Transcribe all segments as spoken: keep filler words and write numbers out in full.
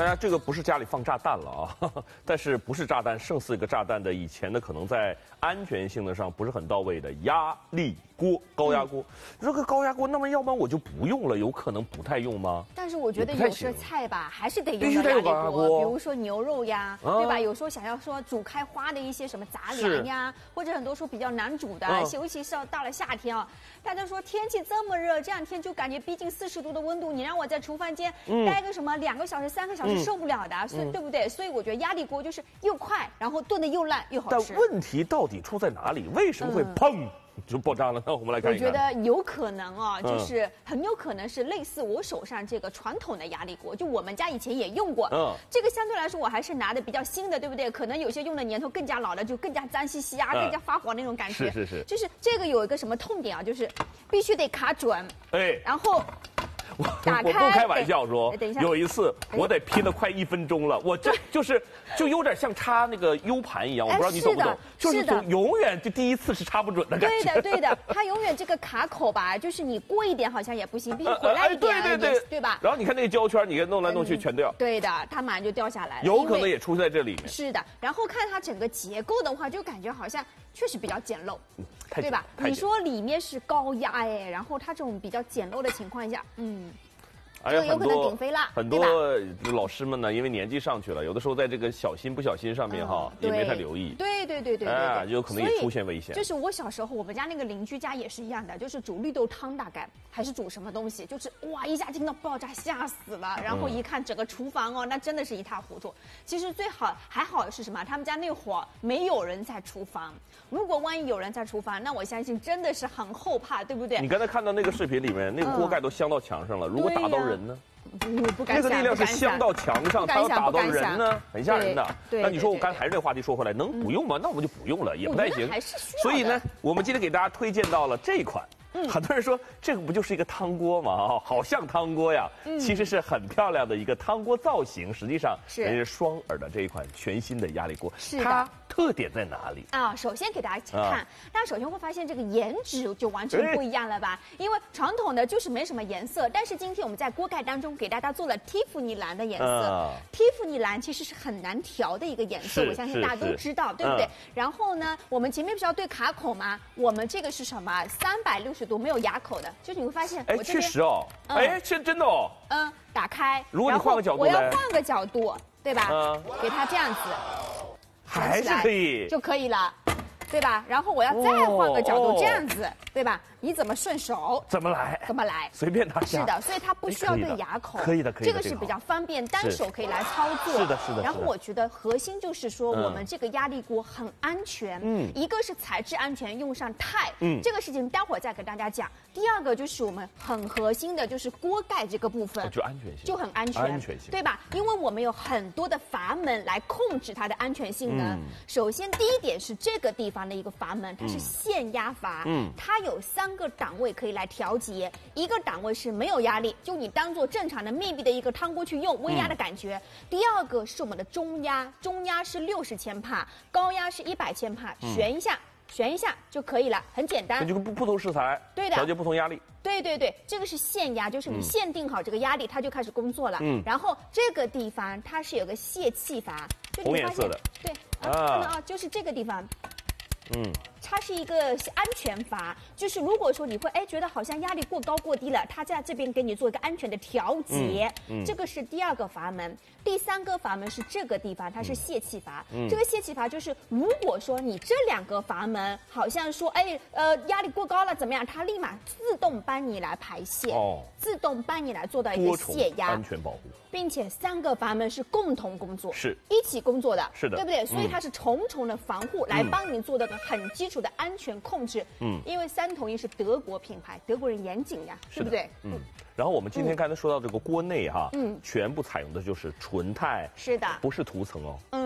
大家这个不是家里放炸弹了啊，呵呵但是不是炸弹胜似一个炸弹的，以前的可能在安全性的上不是很到位的压力锅、高压锅。嗯、这个高压锅，那么要不然我就不用了，有可能不太用吗？ 但是我觉得有些菜吧，还是得用到压力锅， 比如说牛肉呀，啊、对吧？有时候想要说煮开花的一些什么杂粮呀，或者很多时候比较难煮的，嗯、尤其是到了夏天啊，大家说天气这么热，这两天就感觉逼近四十度的温度，你让我在厨房间待个什么两个小时、三个小时，受不了的，所以、嗯、对不对？所以我觉得压力锅就是又快，然后炖的又烂又好吃。 但问题到底出在哪里？为什么会砰？嗯就爆炸了，那我们来看一看。 我觉得有可能啊，就是很有可能是类似我手上这个传统的压力锅，就我们家以前也用过。嗯，这个相对来说我还是拿的比较新的，对不对？可能有些用的年头更加老了，就更加脏兮兮啊，更加发黄那种感觉。 是是是。 就是这个有一个什么痛点啊，就是必须得卡准。哎。然后。 我我不开玩笑说，有一次我得拼了快一分钟了，我这就是就有点像插那个 U 盘一样，我不知道你懂不懂，就是总永远就第一次是插不准的感觉。对的对的，它永远这个卡口吧，就是你过一点好像也不行，必须回来一点， 对对对， 对吧？ 然后你看那个胶圈，你弄来弄去全掉。 对的，它马上就掉下来了。 有可能也出在这里面。 是的，然后看它整个结构的话，就感觉好像确实比较简陋，对吧？你说里面是高压哎，然后它这种比较简陋的情况下，嗯。 而且很多很多老师们呢，因为年纪上去了，有的时候在这个小心不小心上面哈，也没太留意。 对对对对对， 哎，有可能也出现危险。 就是我小时候，我们家那个邻居家也是一样的，就是煮绿豆汤，大概还是煮什么东西，就是哇一下听到爆炸吓死了，然后一看整个厨房哦，那真的是一塌糊涂。其实最好还好是什么？他们家那会儿没有人在厨房，如果万一有人在厨房，那我相信真的是很后怕，对不对？ 你刚才看到那个视频里面，那个锅盖都镶到墙上了，如果打到人。人呢？ 不不敢想，那个力量是镶到墙上，它要打到人呢，很吓人的。 对， 那你说我刚才还是这个话题说回来，能不用吗？那我们就不用了，也不太行。所以呢，我们今天给大家推荐到了这一款。嗯，很多人说这个不就是一个汤锅吗？哦，好像汤锅呀，嗯、其实是很漂亮的一个汤锅造型。实际上，是人家双耳的这一款全新的压力锅， 是的。 它特点在哪里啊？首先给大家看，啊、大家首先会发现这个颜值就完全不一样了吧？因为传统的就是没什么颜色，但是今天我们在锅盖当中给大家做了蒂芙尼蓝的颜色。啊、蒂芙尼蓝其实是很难调的一个颜色，我相信大家都知道，对不对？嗯、然后呢，我们前面不是要对卡口吗？我们这个是什么？三百六十度没有牙口的，就是你会发现， 哎，确实哦，嗯、哎，是真的哦。 嗯，打开。 如果你换个角度， 我要换个角度，对吧？嗯，给它这样子。 还是可以就可以了，对吧？然后我要再换个角度，这样子，对吧？你怎么顺手怎么来？ 怎么来？ 随便拿下。 是的，所以它不需要对牙口， 可以的，可以的。 这个是比较方便，单手可以来操作。 是的，是的。 然后我觉得核心就是说，我们这个压力锅很安全。嗯。一个是材质安全，用上钛。嗯。这个事情待会儿再给大家讲。第二个就是我们很核心的，就是锅盖这个部分， 就安全性， 就很安全， 安全性， 对吧？因为我们有很多的阀门来控制它的安全性呢。首先第一点是这个地方的一个阀门，它是限压阀。嗯。它有三个档位可以来调节，一个档位是没有压力，就你当做正常的密闭的一个汤锅去用，微压的感觉。嗯、第二个是我们的中压，中压是六十千帕，高压是一百千帕，旋一下。嗯旋一下就可以了，很简单。 就不不同食材， 对的， 调节不同压力。 对对对，这个是限压，就是你限定好这个压力，嗯、它就开始工作了。嗯。然后这个地方它是有个泄气阀，就红颜色的。 对啊，看到啊，就是这个地方。嗯。它是一个安全阀，就是如果说你会哎觉得好像压力过高过低了，它在这边给你做一个安全的调节。嗯。嗯这个是第二个阀门，第三个阀门是这个地方，它是泄气阀。嗯。这个泄气阀就是如果说你这两个阀门好像说哎呃压力过高了怎么样，它立马自动帮你来排泄，哦，自动帮你来做到一个泄压安全保护， 并且三个阀门是共同工作， 是一起工作的， 是的， 对不对？所以它是重重的防护，来帮你做到个很基础的安全控制。嗯，因为三统一是德国品牌，德国人严谨呀，对不对？ 嗯。然后我们今天刚才说到这个锅内哈，嗯，全部采用的就是纯钛， 是的， 不是涂层哦，嗯，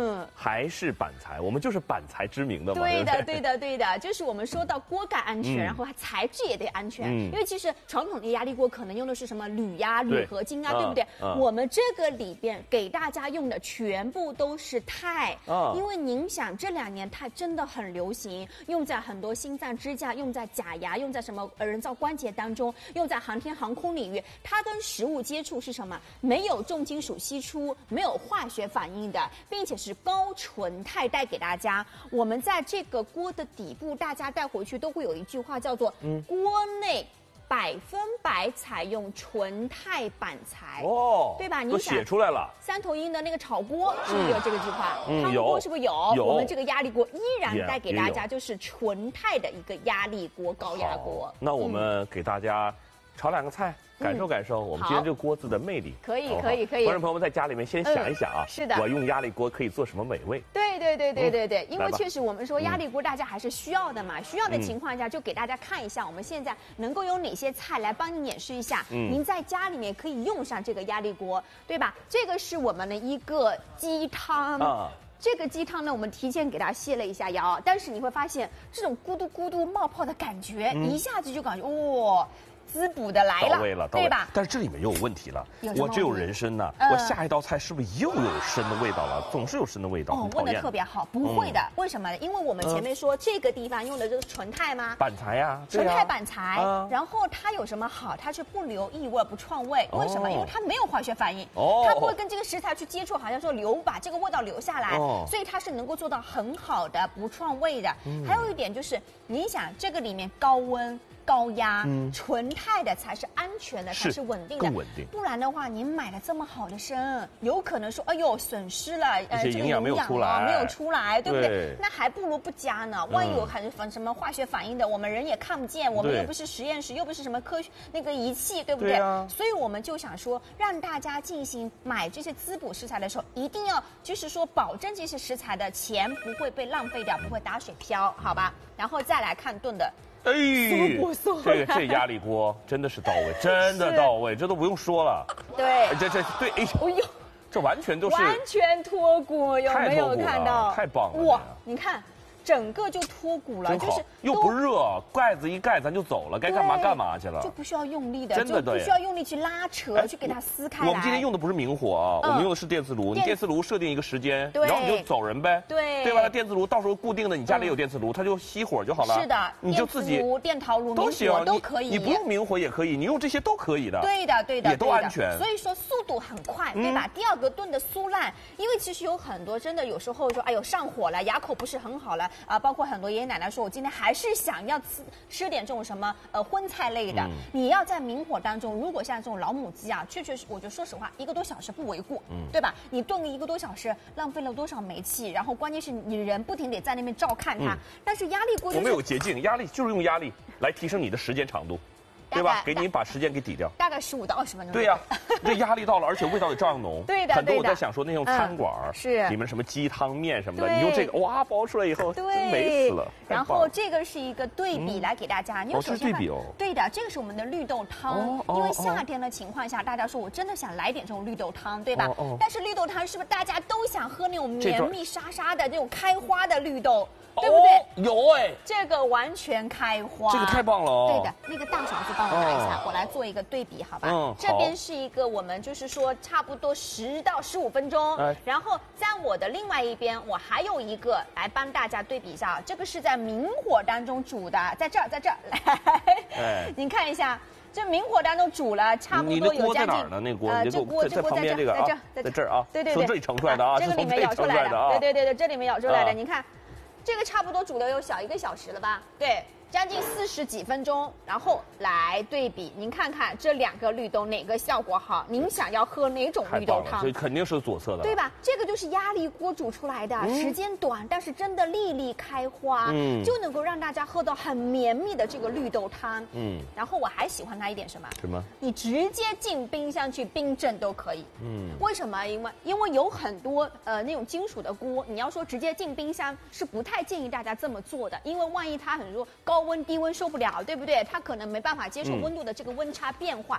还是板材，我们就是板材知名的嘛。 对的， 对对的，对的，就是我们说到锅盖安全， 嗯、 然后它材质也得安全， 嗯、 因为其实传统的压力锅可能用的是什么铝呀、铝合金啊，对, 对不对、 嗯？ 我们这个里边给大家用的全部都是钛， 嗯、 因为您想这两年钛真的很流行，用在很多心脏支架，用在假牙，用在什么人造关节当中，用在航天航空领域，它跟食物接触是什么？没有重金属析出，没有化学反应的，并且是高纯钛带给大家。我们在这个锅的底部，大家带回去都会有一句话叫做“锅内百分百采用纯钛板材”，哦，对吧？ 都写出来了。 三头鹰的那个炒锅是不是有这个句话？ 嗯， 汤锅是不是有？ 有。 我们这个压力锅依然带给大家就是纯钛的一个压力锅、高压锅。 那我们给大家炒两个菜。感受感受我们今天这个锅子的魅力， 可以可以可以。 观众朋友们在家里面先想一想啊， 是的， 我用压力锅可以做什么美味？ 对对对对对对，因为确实我们说压力锅大家还是需要的嘛，需要的情况下就给大家看一下，我们现在能够有哪些菜来帮你演示一下，您在家里面可以用上这个压力锅，对吧？这个是我们的一个鸡汤啊。这个鸡汤呢，我们提前给它卸了一下腰，但是你会发现这种咕嘟咕嘟冒泡的感觉，一下子就感觉哇。滋补的来了， 到位了， 对吧？ 但是这里面又有问题了，我只有人参呢，我下一道菜是不是又有参的味道了？总是有参的味道， 哦，问的特别好，不会的，为什么呢？因为我们前面说这个地方用的就是纯钛吗？ 板材呀， 纯钛板材，然后它有什么好？它是不留异味、不创味，为什么？因为它没有化学反应，它不会跟这个食材去接触，好像说留把这个味道留下来，所以它是能够做到很好的不创味的。还有一点就是，你想这个里面高温。高压、嗯、纯钛的才是安全的，才是稳定的， 更稳定。 不然的话，您买了这么好的参，有可能说，哎呦，损失了， 呃，这个营养没有出来， 没有出来，对不对？对，那还不如不加呢。万一有很什么化学反应的，我们人也看不见，我们又不是实验室，又不是什么科学那个仪器，对不对？ 对啊、 所以我们就想说，让大家进行买这些滋补食材的时候，一定要就是说保证这些食材的钱不会被浪费掉，不会打水漂，好吧？然后再来看炖的。 哎，这个这压力锅真的是到位，真的到位，这都不用说了。 对， 这这对，哎呦，这完全都是完全脱骨，有没有看到？ 太棒了！ 哇，你看。整个就脱骨了，就是又不热，盖子一盖咱就走了，该干嘛干嘛去了， 就不需要用力的， 真的就不需要用力去拉扯，去给它撕开来。 我们今天用的不是明火啊，我们用的是电磁炉。你电磁炉设定一个时间，然后你就走人呗， 对， 对吧？那电磁炉到时候固定的，你家里有电磁炉，它就熄火就好了。 是的， 你就自己电陶炉都行， 都可以， 你不用明火也可以，你用这些都可以的。 对的，对的， 也都安全。 所以说速度很快，对吧？第二个炖的酥烂，因为其实有很多真的有时候说，哎呦上火了，牙口不是很好了啊，包括很多。爷爷奶奶说：“我今天还是想要吃吃点这种什么呃荤菜类的。嗯、你要在明火当中，如果像这种老母鸡啊，确确实，我就说实话，一个多小时不为过，嗯，对吧？你炖个一个多小时，浪费了多少煤气？然后关键是你人不停得在那边照看它。嗯、但是压力锅、就是， 我们有捷径，压力就是用压力来提升你的时间长度。”对吧？给你把时间给抵掉， 大概十五到二十分钟。 对呀、啊，这压力到了，而且味道也照样浓。 对的， 很多我在想说那种餐馆、 嗯、是里面什么鸡汤面什么的，你用这个哇包出来以后， 对， 美死了。 然后这个是一个对比来给大家， 嗯、 你有首先对比哦。 对的，这个是我们的绿豆汤，哦哦、因为夏天的情况下，大家说我真的想来点这种绿豆汤，对吧？哦哦、但是绿豆汤是不是大家都想喝那种绵密沙沙的这种开花的绿豆？对不对？ 有哎， 这个完全开花， 这个太棒了哦。 对的，那个大勺子帮我拿一下，我来做一个对比，好吧？嗯，这边是一个我们就是说差不多十到十五分钟，然后在我的另外一边，我还有一个来帮大家对比一下，这个是在明火当中煮的，在这儿，在这儿，来，您看一下。这明火当中煮了，差不多有将近。 你的锅在哪儿呢？那锅， 呃，这锅这锅在这，在这， 在这儿啊。 对对对， 从这里盛出来的啊， 这个里面舀出来的，对对对对，这里面舀出来的，你看。这个差不多煮了有小一个小时了吧？对，将近四十几分钟，然后来对比，您看看这两个绿豆哪个效果好？您想要喝哪种绿豆汤？ 所以肯定是左侧的， 对吧？这个就是压力锅煮出来的，嗯、时间短，但是真的粒粒开花，嗯，就能够让大家喝到很绵密的这个绿豆汤。嗯，然后我还喜欢它一点什么？ 什么？ 你直接进冰箱去冰镇都可以。嗯，为什么？因为因为有很多呃那种金属的锅，你要说直接进冰箱是不太建议大家这么做的，因为万一它很多高温低温受不了，对不对？它可能没办法接受温度的这个温差变化。嗯，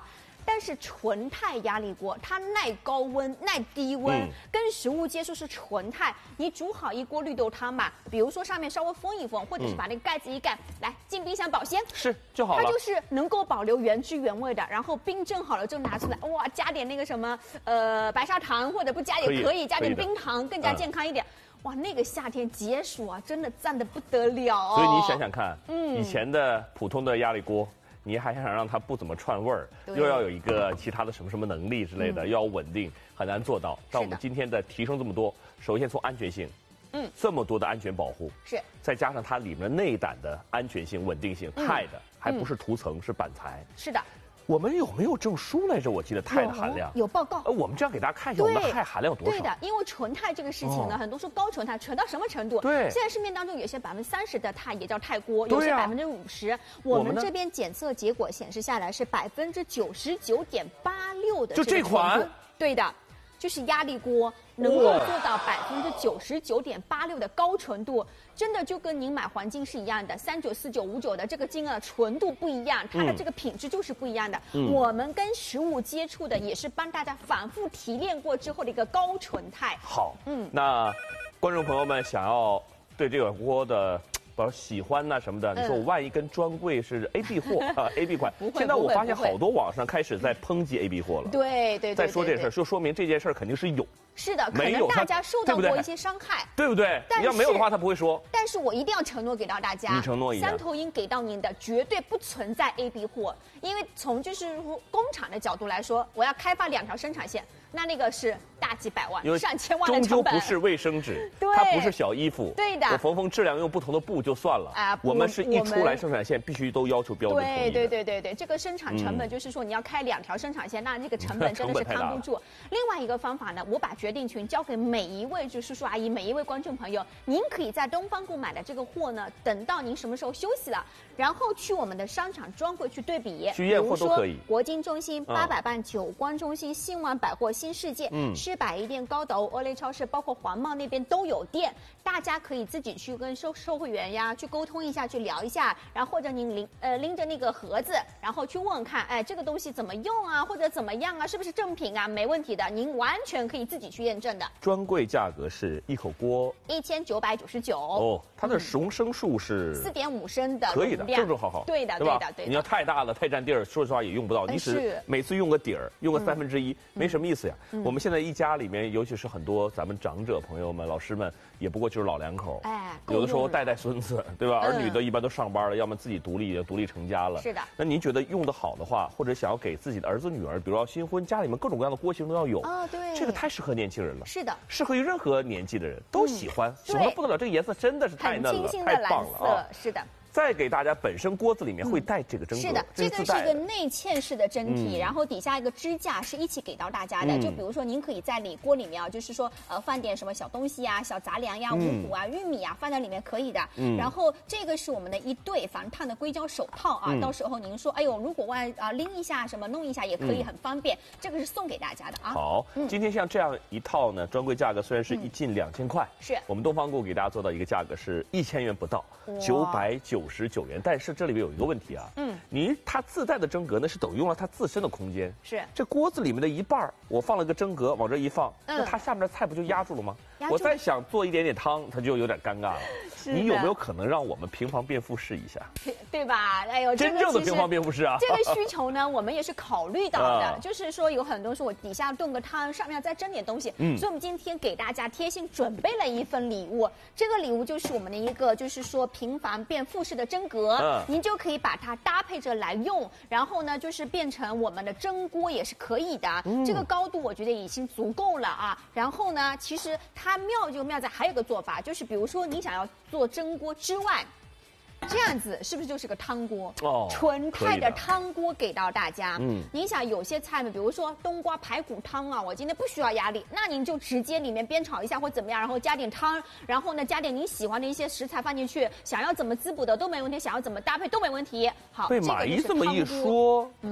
但是纯钛压力锅它耐高温、耐低温，嗯、跟食物接触是纯钛。你煮好一锅绿豆汤嘛，比如说上面稍微封一封，或者是把那个盖子一盖，嗯、来进冰箱保鲜， 是就好了。 它就是能够保留原汁原味的，然后冰镇好了就拿出来，哇，加点那个什么呃白砂糖，或者不加也可以，加点冰糖更加健康一点。嗯哇，那个夏天解暑啊，真的赞得不得了、哦。 所以你想想看，嗯，以前的普通的压力锅，你还想让它不怎么串味儿，又要有一个其他的什么什么能力之类的，嗯、又要稳定，很难做到。但我们今天的提升这么多，首先从安全性，嗯，这么多的安全保护， 是， 再加上它里面内胆的安全性、稳定性，钛的，嗯、还不是涂层，是板材， 是的。 我们有没有证书来着？我记得钛的含量有报告。 呃，我们这样给大家看一下，我们的钛含量多少？ 对的，因为纯钛这个事情呢，哦、很多说高纯钛，纯到什么程度？ 对。 现在市面当中有些百分之三十的钛也叫钛锅，有些百分之五十。我们这边检测结果显示下来是百分之九十九点八六的。 就这款？ 对的。就是压力锅能够做到百分之九十九点八六的高纯度，真的就跟您买黄金是一样的，三九四九五九的这个金啊，纯度不一样，它的这个品质就是不一样的。嗯、我们跟食物接触的也是帮大家反复提炼过之后的一个高纯钛。 好，嗯，那观众朋友们想要对这个锅的。比如喜欢呐、啊、什么的，你说我万一跟专柜是 A B 货啊 A B 款，现在我发现好多网上开始在抨击 A B 货了。 对对对。 再说这事儿，就说明这件事儿肯定是有。 是的，可能大家受到过一些伤害， 对不对？要没有的话，他不会说。 但是我一定要承诺给到大家， 你承诺一下， 三头鹰给到您的绝对不存在 A B 货，因为从就是工厂的角度来说，我要开发两条生产线，那那个是大几百万、上千万的成本。 终究不是卫生纸，它不是小衣服。 对的， 我缝缝质量用不同的布就算了啊。我们是一出来生产线必须都要求标准统一。 对对对对对，这个生产成本就是说你要开两条生产线，那这个成本真的是扛不住。另外一个方法呢，我把决定权交给每一位就是叔叔阿姨，每一位观众朋友，您可以在东方购买的这个货呢，等到您什么时候休息了，然后去我们的商场专柜去对比， 去验货都可以。 国金中心、八佰伴、久观中心、新万百货、新世界、嗯，施百亿店、高岛欧莱超市，包括黄茂那边都有店，大家可以自己去跟售售货员呀去沟通一下，去聊一下，然后或者您拎呃拎着那个盒子，然后去问看，哎，这个东西怎么用啊，或者怎么样啊，是不是正品啊？没问题的，您完全可以自己去验证的。 专柜价格是一口锅一千九百九十九哦，它的容升数是四点五升的， 可以的，正正好好， 对的， 对吧？ 对的，对的。 你要太大了，太占地儿，说实话也用不到。你只每次用个底儿，用个三分之一，没什么意思呀。我们现在一家里面，尤其是很多咱们长者朋友们、老师们，也不过就是老两口，哎，有的时候带带孙子，对吧？儿女的一般都上班了，要么自己独立独立成家了。 是的。 那您觉得用得好的话，或者想要给自己的儿子女儿，比如说新婚，家里面各种各样的锅型都要有。 哦，对。 这个太适合年轻人了。 是的。 适合于任何年纪的人都喜欢，喜欢不得了。这个颜色真的是太嫩了，太棒了啊！ 是的。 再给大家本身锅子里面会带这个蒸格， 是的，这个是一个内嵌式的蒸屉，然后底下一个支架是一起给到大家的。就比如说您可以在里锅里面啊，就是说呃放点什么小东西呀、小杂粮呀、五谷啊、玉米啊，放在里面可以的。然后这个是我们的一对防烫的硅胶手套啊，到时候您说哎呦，如果外啊拎一下什么弄一下也可以，很方便。这个是送给大家的啊。 好，今天像这样一套呢，专柜价格虽然是一斤两千块， 是我们东方购给大家做到一个价格是一千元不到，九百九十九元，但是。是这里面有一个问题啊，嗯，你它自带的蒸格呢是等于用了它自身的空间， 是这锅子里面的一半我放了个蒸格往这一放，嗯、那它下面的菜不就压住了吗？我再想做一点点汤，它就有点尴尬了。你有没有可能让我们平房变复式一下？ 对吧？哎呦， 真正的平房变复式啊！ 这个需求呢，我们也是考虑到的，啊、就是说有很多说我底下炖个汤，上面再蒸点东西，嗯，所以我们今天给大家贴心准备了一份礼物。这个礼物就是我们的一个，就是说平房变复式的蒸格，嗯、您就可以把它搭配着来用，然后呢，就是变成我们的蒸锅也是可以的。嗯、这个高度我觉得已经足够了啊。然后呢，其实它妙就妙在还有个做法，就是比如说你想要做蒸锅之外。这样子是不是就是个汤锅？哦，纯钛的汤锅给到大家。嗯，您想有些菜呢，比如说冬瓜排骨汤啊，我今天不需要压力，那您就直接里面煸炒一下或怎么样，然后加点汤，然后呢加点您喜欢的一些食材放进去，想要怎么滋补的都没问题，想要怎么搭配都没问题。好， 被马姨这么一说，嗯。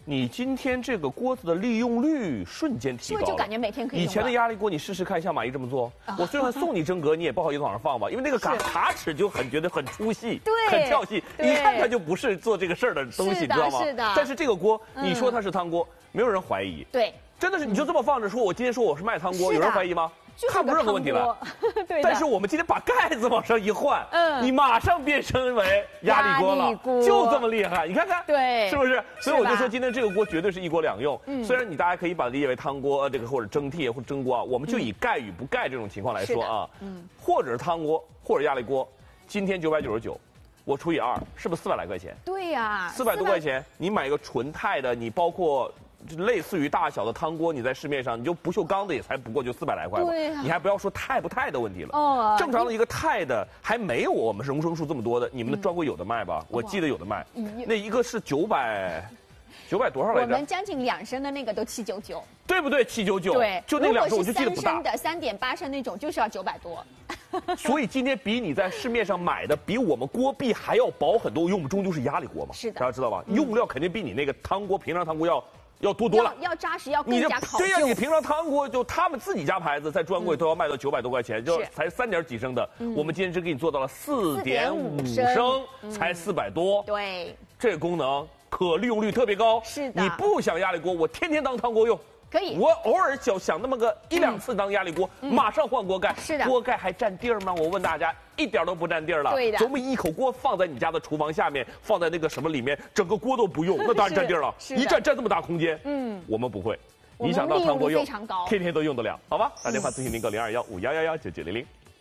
你今天这个锅子的利用率瞬间提高了， 就感觉每天可以用。 以前的压力锅你试试看，像马姨这么做，我虽然送你真格，你也不好意思往上放吧，因为那个卡卡尺就很觉得很粗细， 对， 很跳戏，一看它就不是做这个事儿的东西，你知道吗？ 是的。 但是这个锅，你说它是汤锅，没有人怀疑。 对， 真的是你就这么放着说，我今天说我是卖汤锅，有人怀疑吗？看不出任何问题来。 对。 但是我们今天把盖子往上一换，嗯，你马上变身为压力锅了，就这么厉害，你看看， 对， 是不是？所以我就说今天这个锅绝对是一锅两用。嗯，虽然你大家可以把它理解为汤锅，这个或者蒸屉或者蒸锅啊，我们就以盖与不盖这种情况来说啊，嗯，或者是汤锅或者压力锅，今天九百九十九。我除以二，是不是四百来块钱？ 对呀， 四百多块钱，你买一个纯钛的，你包括类似于大小的汤锅，你在市面上你就不锈钢的也才不过就四百来块吧。 对呀， 你还不要说钛不钛的问题了。哦，正常的一个钛的还没有我们荣升数这么多的，你们的专柜有的卖吧？我记得有的卖。那一个是九百，九百多少来着？ 我们将近两升的那个都七九九。 对不对？七九九。 对， 就那两升我就记得不大。 三升的三点八升那种就是要九百多。 所以今天比你在市面上买的比我们锅壁还要薄很多，因为我们终究是压力锅嘛。 是的， 大家知道吧？用料肯定比你那个汤锅平常汤锅要要多多了， 要扎实，要更加考究。 对呀，你平常汤锅就他们自己家牌子在专柜都要卖到九百多块钱，就才三点几升的，我们今天只给你做到了四点五升，才四百多。 对， 这个功能可利用率特别高。 是的， 你不想压力锅，我天天当汤锅用。 可以， 我偶尔想想那么个一两次当压力锅，嗯、马上换锅盖。 是的， 锅盖还占地儿吗？我问大家，一点都不占地儿了。 对的， 琢磨一口锅放在你家的厨房下面，放在那个什么里面，整个锅都不用，那当然占地儿了。一占占这么大空间。嗯，我们不会，你想当汤锅用，天天都用得了，好吧？打电话咨询零个零二幺五幺幺幺九九零零。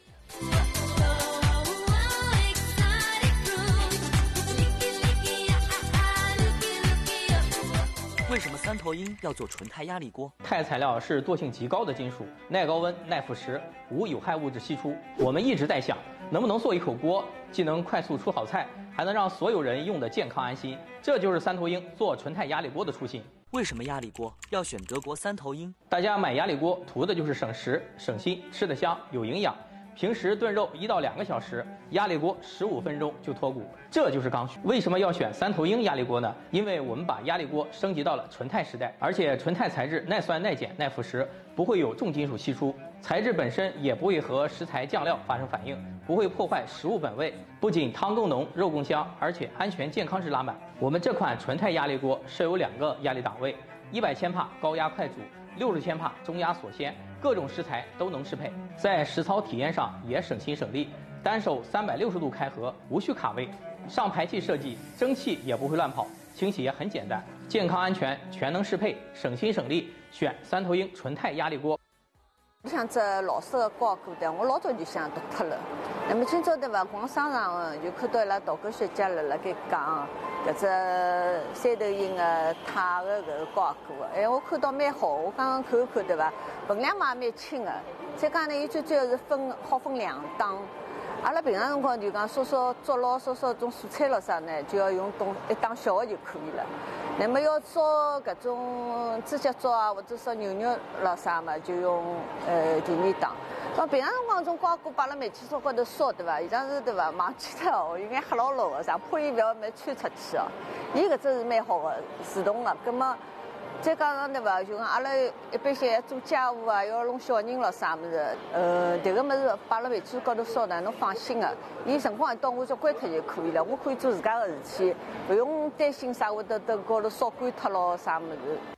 为什么三头鹰要做纯钛压力锅？ 钛材料是惰性极高的金属，耐高温、耐腐蚀，无有害物质析出。我们一直在想，能不能做一口锅，既能快速出好菜，还能让所有人用得健康安心。这就是三头鹰做纯钛压力锅的初心。 为什么压力锅要选德国三头鹰？ 大家买压力锅图的就是省时、省心，吃得香，有营养。平时炖肉一到两个小时，压力锅十五分钟就脱骨，这就是刚需。为什么要选三头鹰压力锅呢？因为我们把压力锅升级到了纯钛时代，而且纯钛材质耐酸、耐碱、耐腐蚀，不会有重金属析出，材质本身也不会和食材酱料发生反应，不会破坏食物本味。不仅汤更浓、肉更香，而且安全健康值拉满。我们这款纯钛压力锅设有两个压力档位，一百千帕高压快煮，六十千帕中压锁鲜。各种食材都能适配，在实操体验上也省心省力，单手三百六十度开合，无需卡位，上排气设计，蒸汽也不会乱跑，清洗也很简单，健康安全全能适配，省心省力，选三头鹰纯钛压力锅。 我想只老式的瓜果的，我老早就想读脱了。那么今朝对伐？逛商场就看到伊拉导购小姐辣辣盖讲搿只三头鹰的钛的搿个瓜果，哎，我看到蛮好，我刚刚看一看对伐？分量嘛也蛮轻的，再讲呢，伊最主要是分好分两档。阿拉平常辰光就讲烧烧粥咯，烧烧种蔬菜咯啥呢，就要用档一档小的就可以了。那么要烧搿种猪脚粥啊，或者烧牛肉咯啥嘛，就用呃第二档。那平常辰光种瓜果摆辣煤气烧高头烧对伐？现在是对伐？忘记了哦，应该黑牢牢的，啥怕伊勿要蛮穿出去哦。伊搿只是蛮好的，自动的。葛么再加上对伐？就讲阿拉一般性做家务啊，要弄小人咯啥物事，呃，迭个物事摆辣煤气高头烧呢，侬放心个。伊辰光一到，我就关脱就可以了。我可以做自家的事体，勿用担心啥会得等高头烧干脱咯啥物事。